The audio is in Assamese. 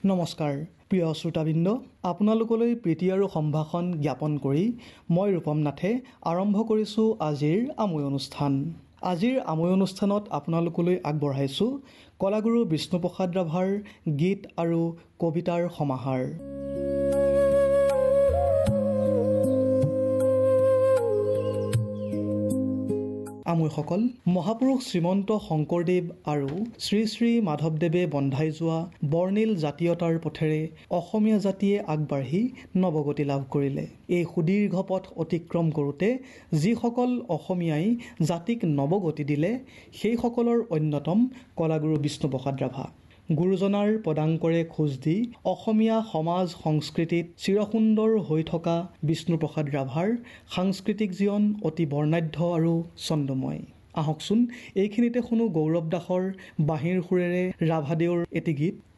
নমস্কাৰ প্ৰিয় শ্ৰোতাবৃন্দ, আপোনালোকলৈ প্ৰীতি আৰু সম্ভাষণ জ্ঞাপন কৰি মই ৰূপম নাথে আৰম্ভ কৰিছোঁ আজিৰ আমৈ অনুষ্ঠান। আজিৰ আমৈ অনুষ্ঠানত আপোনালোকলৈ আগবঢ়াইছোঁ কলাগুৰু বিষ্ণুপ্ৰসাদ ৰাভাৰ গীত আৰু কবিতাৰ সমাহাৰ। আমৈসকল, মহাপুৰুষ শ্ৰীমন্ত শংকৰদেৱ আৰু শ্ৰী শ্ৰী মাধৱদেৱে বন্ধাই যোৱা বৰ্ণিল জাতীয়তাৰ পথেৰে অসমীয়া জাতিয়ে আগবাঢ়ি নৱগতি লাভ কৰিলে। এই সুদীৰ্ঘ পথ অতিক্ৰম কৰোঁতে যিসকল অসমীয়াই জাতিক নৱগতি দিলে, সেইসকলৰ অন্যতম কলাগুৰু বিষ্ণুপ্ৰসাদ ৰাভা। গুৰুজনাৰ পদাংকৰে খোজ দি অসমীয়া সমাজ সংস্কৃতিত চিৰসুন্দৰ হৈ থকা বিষ্ণুপ্ৰসাদ ৰাভাৰ সাংস্কৃতিক জীৱন অতি বৰ্ণাঢ্য আৰু ছন্দময়। আহকচোন এইখিনিতে শুনো গৌৰৱ দাসৰ বাঁহীৰ সুৰেৰে ৰাভাদেউৰ এটি গীত।